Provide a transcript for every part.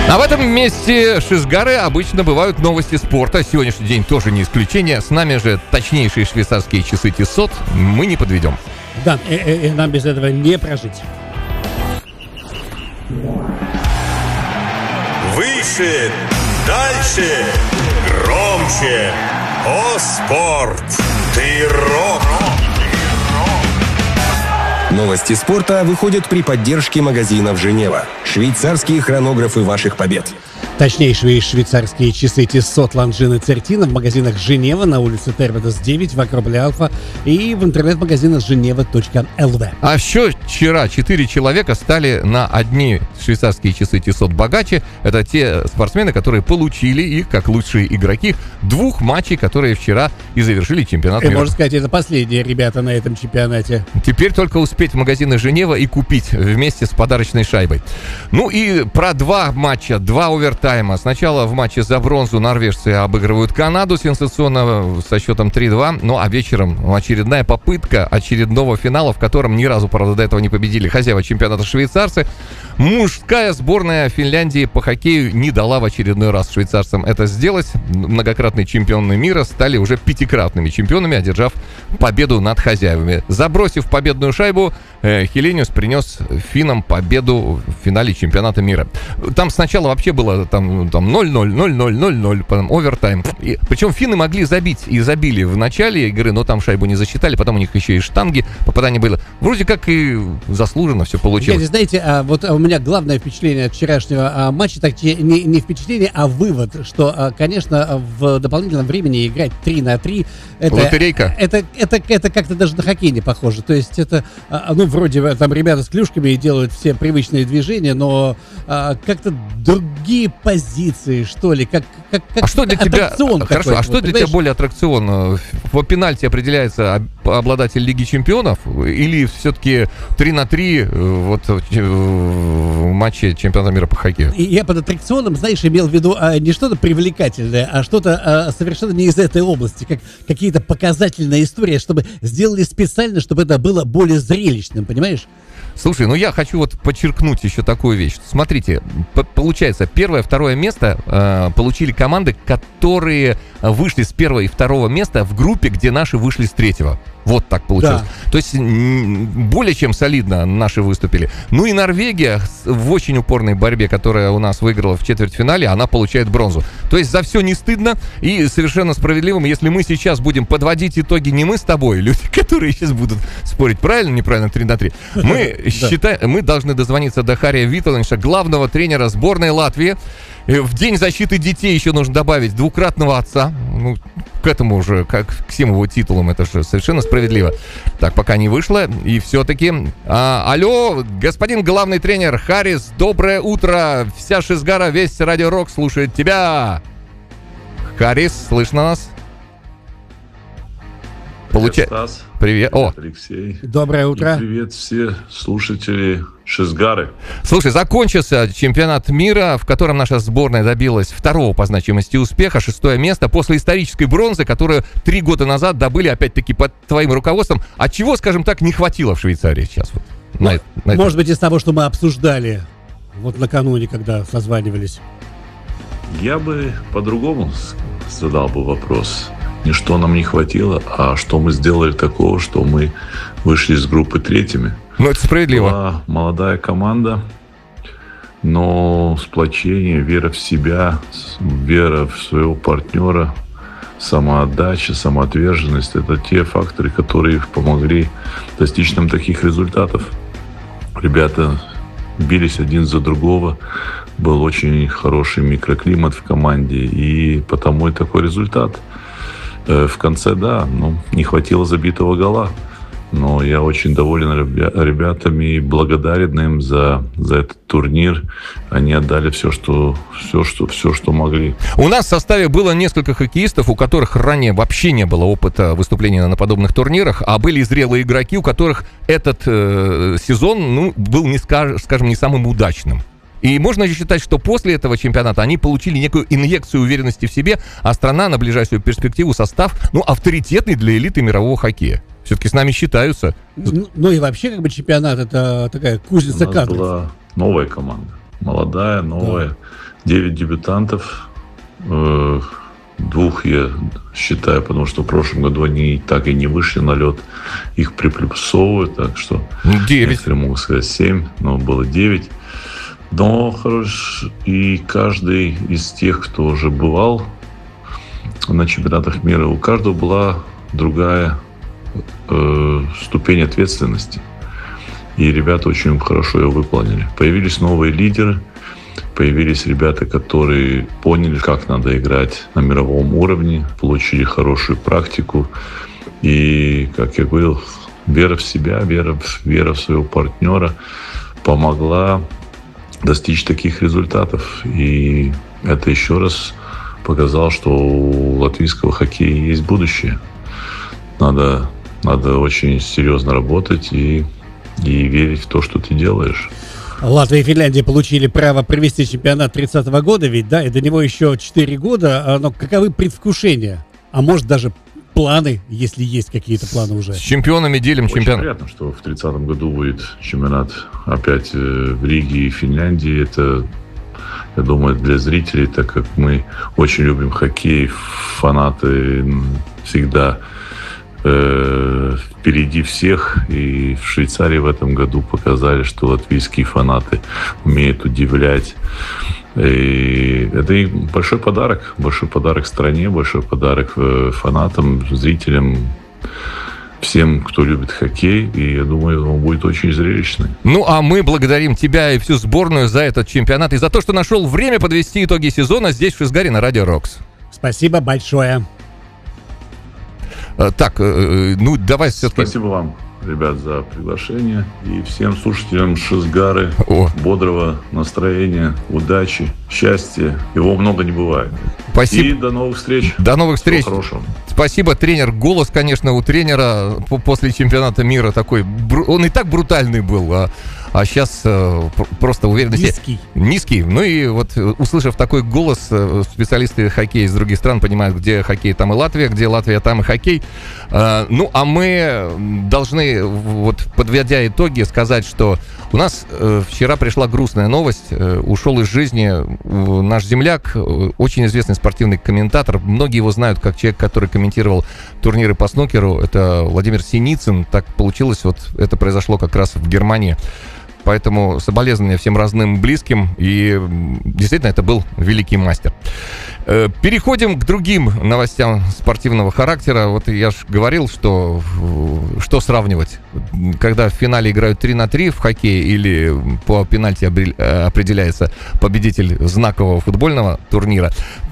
А в этом месте Шизгары обычно бывают новости спорта. Сегодняшний день тоже не исключение. С нами же точнейшие швейцарские часы Tissot. Мы не подведем. Да, нам без этого не прожить. Выше, дальше, громче. О, спорт! Ты рок! Новости спорта выходят при поддержке магазинов «Женева». Швейцарские хронографы ваших побед. Точнейшие швейцарские часы Tissot, Longines и Certina в магазинах «Женева» на улице Терведес 9 в Акрополе Альфа и в интернет-магазинах geneva.lv. А еще вчера 4 человека стали на одни швейцарские часы Tissot богаче. Это те спортсмены, которые получили их как лучшие игроки 2 матчей, которые вчера и завершили чемпионат мира. Можно сказать, это последние ребята на этом чемпионате. Теперь только успеть в магазины «Женева» и купить вместе с подарочной шайбой. Ну и про 2 матча, 2 овертайма. Сначала в матче за бронзу норвежцы обыгрывают Канаду сенсационно со счетом 3-2. Ну а вечером очередная попытка очередного финала, в котором ни разу, правда, до этого не победили хозяева чемпионата швейцарцы. Мужская сборная Финляндии по хоккею не дала в очередной раз швейцарцам это сделать. Многократные чемпионы мира стали уже 5-кратными чемпионами, одержав победу над хозяевами. Забросив победную шайбу, Хелениус принес финнам победу в финале чемпионата мира. Там сначала вообще было там 0-0, 0-0, 0-0, потом овертайм. Причем финны могли забить и забили в начале игры, но там шайбу не засчитали, потом у них еще и штанги, попадание было. Вроде как и заслуженно все получилось. Знаете, вот у меня главное впечатление от вчерашнего матча, так не впечатление, а вывод, что, конечно, в дополнительном времени играть 3-3 это, лотерейка. Это как-то даже на хоккей не похоже. То есть это, вроде там ребята с клюшками делают все привычные движения, но как-то другие позиции, что ли, как а что для тебя, хорошо, а что для тебя более аттракцион? По пенальти определяется обладатель Лиги Чемпионов или все-таки 3-3 вот в матче чемпионата мира по хоккею? Я под аттракционом, знаешь, имел в виду не что-то привлекательное, а что-то совершенно не из этой области, как какие-то показательные истории, чтобы сделали специально, чтобы это было более зрелищным, понимаешь? Слушай, я хочу вот подчеркнуть еще такую вещь. Смотрите, получается, 1-е, 2-е место получили команды, которые вышли с 1-го и 2-го места в группе, где наши вышли с 3-го. Вот так получилось. Да. То есть более чем солидно наши выступили. Ну и Норвегия в очень упорной борьбе, которая у нас выиграла в четвертьфинале, она получает бронзу. То есть за все не стыдно и совершенно справедливым. Если мы сейчас будем подводить итоги, не мы с тобой, люди, которые сейчас будут спорить, правильно, неправильно, 3-3, мы считаем, мы должны дозвониться до Хария Виталовича, главного тренера сборной Латвии. В День защиты детей еще нужно добавить 2-кратного отца. К этому уже, как к всем его титулам, это же совершенно справедливо. Так, пока не вышло. И все-таки... алло, господин главный тренер Харис, доброе утро. Вся Шизгара, весь Радио Рок слушает тебя. Харис, слышно нас? Привет, Стас. Привет. Привет, Алексей. Доброе утро. И привет все слушатели Шизгары. Слушай, закончился чемпионат мира, в котором наша сборная добилась 2-го по значимости успеха, 6-е место, после исторической бронзы, которую 3 года назад добыли, опять-таки, под твоим руководством. А чего, скажем так, не хватило в Швейцарии сейчас? Может быть, из того, что мы обсуждали вот накануне, когда созванивались. Я бы по-другому задал бы вопрос. Не что нам не хватило, а что мы сделали такого, что мы вышли из группы 3-ми. Это справедливо. Была молодая команда, но сплочение, вера в себя, вера в своего партнера, самоотдача, самоотверженность – это те факторы, которые помогли достичь нам таких результатов. Ребята бились один за другого, был очень хороший микроклимат в команде, и потому и такой результат. В конце, не хватило забитого гола. Но я очень доволен ребятами и благодарен им за этот турнир. Они отдали все, что могли. У нас в составе было несколько хоккеистов, у которых ранее вообще не было опыта выступления на подобных турнирах, а были зрелые игроки, у которых этот сезон был, скажем, не самым удачным. И можно считать, что после этого чемпионата они получили некую инъекцию уверенности в себе, а страна на ближайшую перспективу состав, авторитетный для элиты мирового хоккея. Все-таки с нами считаются. И вообще, чемпионат — это такая кузница кадров. У нас была новая команда. молодая, новая. 9 дебютантов. 2 я считаю, потому что в прошлом году они так и не вышли на лед. Их приплюсовывают, так что 9. Некоторые могут сказать 7, но было 9. Но хорош, и каждый из тех, кто уже бывал на чемпионатах мира, у каждого была другая ступень ответственности. И ребята очень хорошо ее выполнили. Появились новые лидеры, появились ребята, которые поняли, как надо играть на мировом уровне, получили хорошую практику. И, как я говорил, вера в себя, вера в своего партнера помогла достичь таких результатов. И это еще раз показало, что у латвийского хоккея есть будущее. Надо очень серьезно работать и верить в то, что ты делаешь. Латвия и Финляндия получили право провести чемпионат 30-го года, ведь, да, и до него еще 4 года. Но каковы предвкушения? А может, даже планы, если есть какие-то планы уже? С чемпионами делим Очень чемпионат. приятно, что в 30-м году будет чемпионат опять в Риге и Финляндии. Это, я думаю, для зрителей, так как мы очень любим хоккей, фанаты всегда впереди всех. И в Швейцарии в этом году показали, что латвийские фанаты умеют удивлять. И это и большой подарок стране, большой подарок фанатам, зрителям, всем, кто любит хоккей. И я думаю, он будет очень зрелищный. Ну, а мы благодарим тебя и всю сборную за этот чемпионат и за то, что нашел время подвести итоги сезона здесь, в Швейцарии, на Радио Рокс. Спасибо большое. Так, ну, давай все-таки... Спасибо вам, ребят, за приглашение. И всем слушателям Шизгары О. бодрого настроения, удачи, счастья. Его много не бывает. Спасибо. И до новых встреч. До новых встреч. Всего хорошего. Спасибо, тренер. Голос, конечно, у тренера после чемпионата мира такой... Он и так брутальный был, а сейчас просто уверенность... Низкий. Ну и вот, услышав такой голос, специалисты хоккея из других стран понимают, где хоккей, там и Латвия, где Латвия, там и хоккей. Ну, а мы должны, вот, подводя итоги, сказать, что у нас вчера пришла грустная новость. Ушел из жизни наш земляк, очень известный спортивный комментатор. Многие его знают как человек, который комментировал турниры по снукеру. Это Владимир Синицын. Так получилось, вот это произошло как раз в Германии. Поэтому соболезнования всем родным, близким. И действительно, это был великий мастер. Переходим к другим новостям спортивного характера. Вот я же говорил, что сравнивать. Когда в финале играют 3-3 в хоккее или по пенальти определяется победитель знакового футбольного турнира.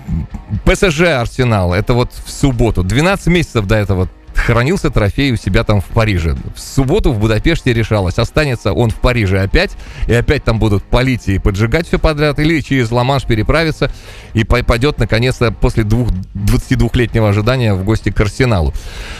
ПСЖ Арсенал. Это вот в субботу. 12 месяцев до этого хранился трофей у себя там в Париже. В субботу в Будапеште решалось, останется он в Париже опять, и опять там будут палить и поджигать все подряд, или через Ла-Манш переправиться и пойдет, наконец-то, после 22-летнего ожидания в гости к Арсеналу.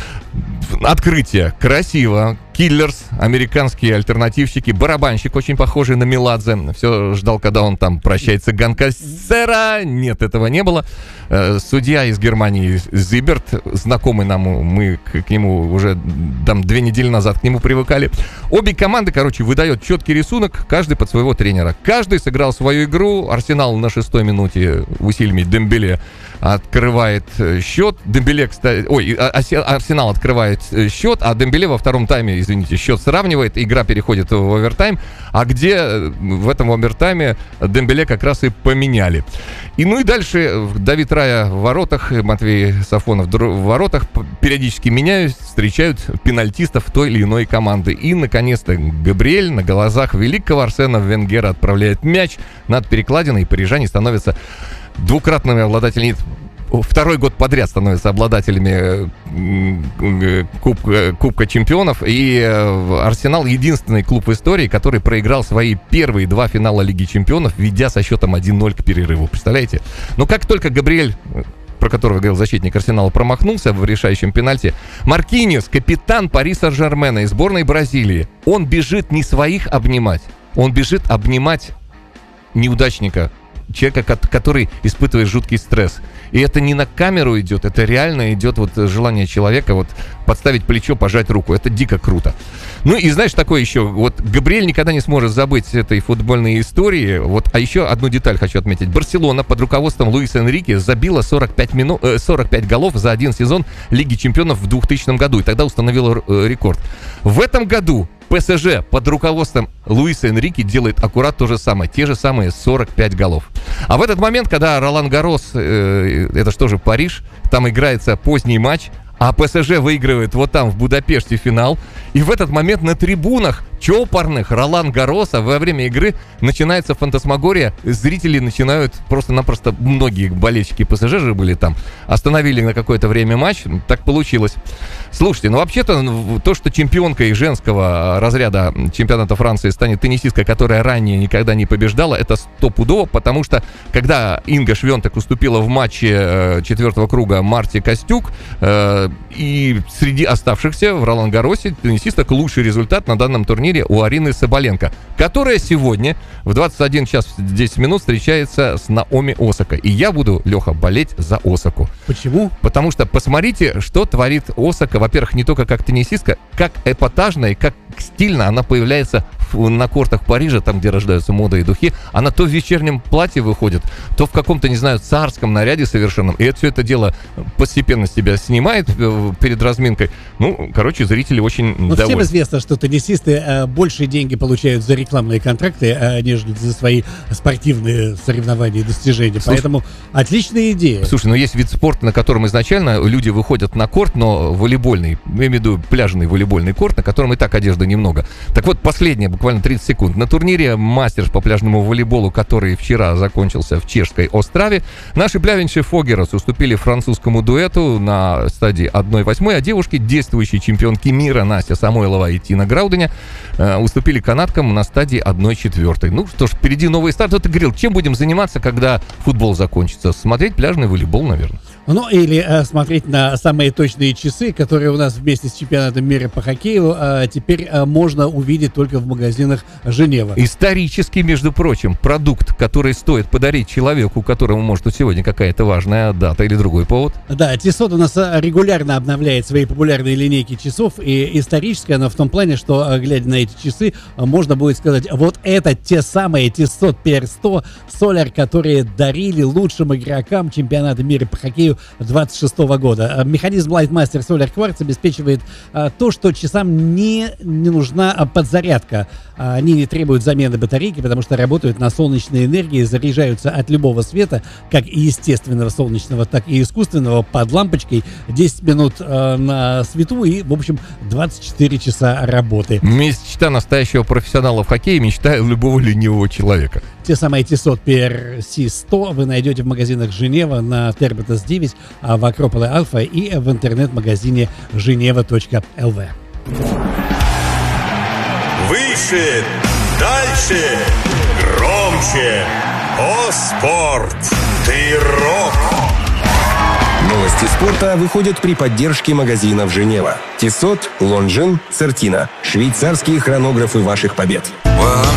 Открытие. Красиво. Киллерс, американские альтернативщики, барабанщик, очень похожий на Меладзе. Все ждал, когда он там прощается Ганкассера. Нет, этого не было. Судья из Германии Зиберт, знакомый нам, мы к нему уже там 2 недели назад к нему привыкали. Обе команды, выдают четкий рисунок, каждый под своего тренера. Каждый сыграл свою игру. Арсенал на 6-й минуте усилиями Дембеле открывает счет. Дембеле, кстати... Арсенал открывает счет, а Дембеле во втором тайме, извините, счет сравнивает, игра переходит в овертайм, а где в этом овертайме Дембеле как раз и поменяли. И дальше Давид Рая в воротах, Матвей Сафонов в воротах периодически меняют, встречают пенальтистов той или иной команды. И, наконец-то, Габриэль на глазах великого Арсена Венгера отправляет мяч над перекладиной, и парижане становятся двукратными обладателями, второй год подряд становятся обладателями Кубка чемпионов. И Арсенал единственный клуб в истории, который проиграл свои первые 2 финала Лиги чемпионов, ведя со счетом 1-0 к перерыву. Представляете? Но как только Габриэль, про которого говорил защитник Арсенала, промахнулся в решающем пенальти, Маркиньос, капитан Пари Сен-Жермена из сборной Бразилии, он бежит не своих обнимать, он бежит обнимать неудачника, человека, который испытывает жуткий стресс. И это не на камеру идет, это реально идет вот желание человека вот подставить плечо, пожать руку. Это дико круто. Ну и знаешь, такое еще, вот Габриэль никогда не сможет забыть этой футбольной истории. Вот, а еще одну деталь хочу отметить. Барселона под руководством Луиса Энрике забила 45 голов за один сезон Лиги Чемпионов в 2000 году. И тогда установила рекорд. В этом году ПСЖ под руководством Луиса Энрике делает аккурат то же самое. Те же самые 45 голов. А в этот момент, когда Ролан Гаррос, это что же Париж, там играется поздний матч, а ПСЖ выигрывает вот там в Будапеште финал. И в этот момент на трибунах чопорных Ролан Гарроса во время игры начинается фантасмагория. Зрители начинают просто-напросто, многие болельщики ПСЖ же были там, остановили на какое-то время матч. Так получилось. Слушайте, ну вообще-то то, что чемпионкой женского разряда чемпионата Франции станет теннисистка, которая ранее никогда не побеждала, это стопудово, потому что когда Инга Швентек уступила в матче четвертого круга Марте Костюк, и среди оставшихся в Ролан-Гарросе теннисисток лучший результат на данном турнире у Арины Сабаленко, которая сегодня в 21 час 10 минут встречается с Наоми Осака. И я буду, Леха, болеть за Осаку. Почему? Потому что посмотрите, что творит Осака. Во-первых, не только как теннисистка, как эпатажно и как стильно она появляется на кортах Парижа, там, где рождаются мода и духи. Она то в вечернем платье выходит, то в каком-то, не знаю, царском наряде совершенном. И все это дело постепенно себя снимает перед разминкой. Ну, короче, зрители очень довольны. Всем известно, что теннисисты большие деньги получают за рекламные контракты, нежели за свои спортивные соревнования и достижения. Слушай, поэтому отличная идея. Слушай, ну есть вид спорта, на котором изначально люди выходят на корт, но волейбольный, я имею в виду пляжный волейбольный корт, на котором и так одежды немного. Так вот, последнее, буквально 30 секунд. На турнире «Мастерс» по пляжному волейболу, который вчера закончился в чешской Остраве, наши плявенши Фогерос уступили французскому дуэту на стадии 1/8, а девушки, действующие чемпионки мира Настя Самойлова и Тина Грауденя, уступили канадкам на стадии 1/4. Ну что ж, впереди новый старт. Вот ты говорил, чем будем заниматься, когда футбол закончится? Смотреть пляжный волейбол, наверное. Ну, или смотреть на самые точные часы, которые у нас вместе с чемпионатом мира по хоккею теперь можно увидеть только в магазинах Женева. Исторический, между прочим, продукт, который стоит подарить человеку, которому, может, сегодня какая-то важная дата или другой повод. Да, Тissot у нас регулярно обновляет свои популярные линейки часов, и историческая она в том плане, что, глядя на эти часы, можно будет сказать, вот это те самые Tissot PR100 Solar, которые дарили лучшим игрокам чемпионата мира по хоккею 26 года. Механизм Lightmaster Solar Quartz обеспечивает то, что часам не нужна подзарядка. Они не требуют замены батарейки, потому что работают на солнечной энергии, заряжаются от любого света, как и естественного солнечного, так и искусственного, под лампочкой, 10 минут на свету и, в общем, 24 часа работы. Мечта настоящего профессионала в хоккее, мечта любого ленивого человека. Те самые Tissot PRC100 вы найдете в магазинах Женева на Тербетас 9, в Акрополе Альфа и в интернет-магазине geneva.lv. Выше, дальше, громче. О, спорт! Ты рок! Новости спорта выходят при поддержке магазинов Женева. Tissot, Longines, Certina. Швейцарские хронографы ваших побед.